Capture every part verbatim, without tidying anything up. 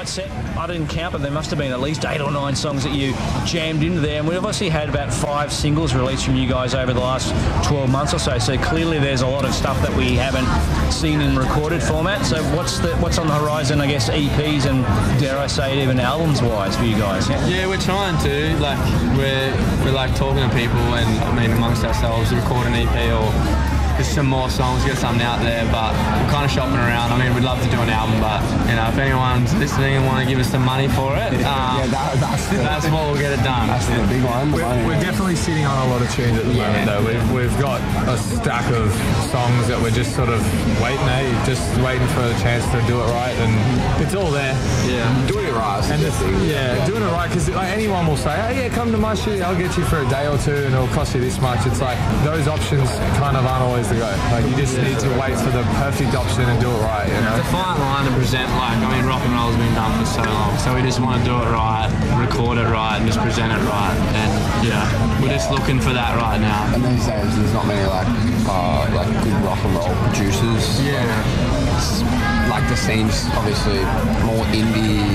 night set, I didn't count, but there must have been at least eight or nine songs that you jammed into there. And we've obviously had about five singles released from you guys over the last twelve months or so. So clearly there's a lot of stuff that we haven't seen in recorded format. So what's the what's on the horizon, I guess, E Ps and, dare I say it, even albums-wise for you guys? Yeah, yeah we're trying to. Like, we're, we're like talking to people and, I mean, amongst ourselves, record an E P or just some more songs, get something out there, but we're kind of shopping around. I mean, we'd love to do an album, but, you know, if anyone's listening and want to give us some money for it, um, yeah, that, that's, the, that's what we'll get it done. That's the big one. We're, we're definitely sitting on a lot of tunes at the yeah. moment, though. We've, we've got a stack of songs that we're just sort of waiting, eh? Just waiting for the chance to do it right, and it's all there. Yeah, doing it right. And this, yeah, yeah, doing it right, because like, anyone will say, oh yeah, come to my studio, I'll get you for a day or two, and it'll cost you this much. It's like those options kind of aren't always the go. Like you just need to wait for the perfect option and do it right, you know? It's a fine line to present, like, I mean, rock and roll's been done for so long, so we just want to do it right, record it right, and just present it right, and, yeah, we're just looking for that right now. And these days, there's not many, like, uh, like good rock and roll producers. Yeah. It's, like, the scene's obviously more indie,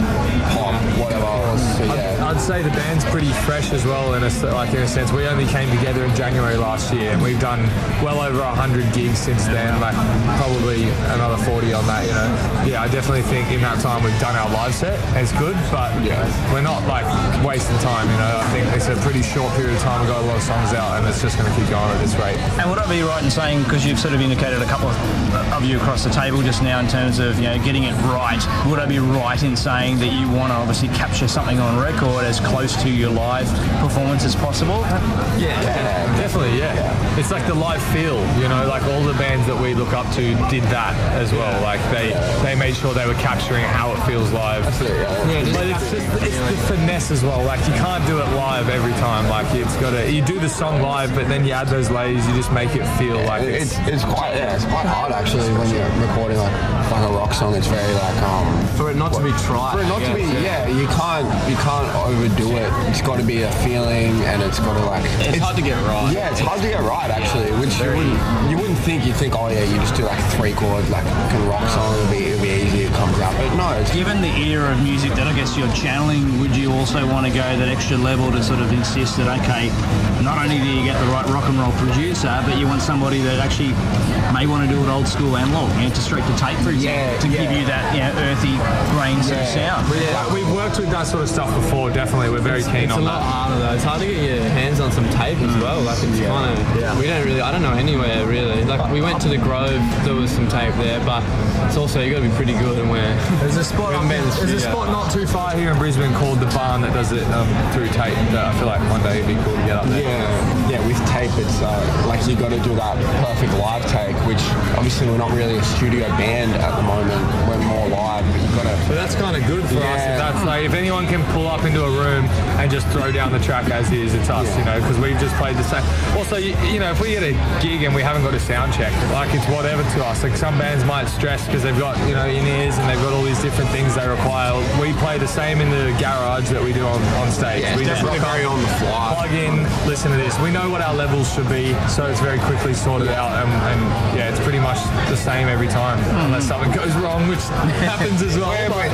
pop, whatever. So, yeah. I'd, I'd say the band's pretty fresh as well, in a, like, in a sense. We only came together in January last year, and we've done well over one hundred gigs since then, like probably another forty on that, you know. Yeah, I definitely think in that time we've done our live set, and it's good, but yeah. we're not like wasting time, you know. I think it's a pretty short period of time, we've got a lot of songs out, and it's just going to keep going at this rate. And would I be right in saying, because you've sort of indicated a couple of, of you across the table just now in terms of, you know, getting it right, would I be right in saying that you want to obviously capture something on record as close to your live performance as possible? Yeah, yeah. definitely, yeah. yeah. It's like the live feel, you know, like all the bands that we look up to did that as well. Like they, they made sure they were capturing how it feels live. Absolutely, yeah. Yeah, but it's just it's the finesse as well. Like you can't do it live every time. Like it's got to, you do the song live, but then you add those layers. You just make it feel yeah, like it's, it's, it's quite yeah, it's quite hard actually when you're recording like like a rock song. It's very like um for it not to be trite. For it not to be yeah, you can't you can't overdo it. It's got to be a feeling, and it's got to like it's, it's hard to get right. Yeah, it's hard to get right actually. Which you wouldn't you wouldn't think. You think, oh yeah, you just do like a three chord like fucking rock song. It'll be it'll be easy. It comes out, but no. It's Given the era of music that I guess you're channeling, would you also want to go that extra level to sort of insist that okay, not only do you get the right rock and roll producer, but you want somebody that actually may want to do it old school analog, you know, to straight to tape, for example, yeah, to yeah. give you that, you know, earthy grain sort of sound. Yeah, like, we've worked with that sort of stuff before. Definitely, we're very it's, keen it's on a that. lot harder though. It's hard to get your hands on some tape as well. Like it's yeah. kind of yeah. we don't really. I don't know anywhere really. Like we went to the Grove, there was some tape there, but it's also you got to be pretty good. And we're there's a spot. Up, the there's a spot not too far here in Brisbane called the Barn that does it um, through tape. That I feel like one day it'd be cool to get up there. Yeah, yeah. With tape, it's uh, like you got to do that perfect live take, which obviously we're not really a studio band at the moment. We're more live, but you got to. But that's kind of good for yeah. us. If that's like if anyone can pull up into a room and just throw down the track as is, it's us, yeah. you know, because we've just played the same. Also, you, you know, if we get a gig and we haven't got a sound check, like it's whatever to us. Like some bands might stress because they've got, you know, in-ears and they've got all these different things they require. We play the same in the garage that we do on, on stage. Yeah, we just rock very on the fly. Plug in, listen to this. We know what our levels should be, so it's very quickly sorted yeah. out, and, and yeah, it's pretty much the same every time, mm. unless something goes wrong, which happens as well. We're,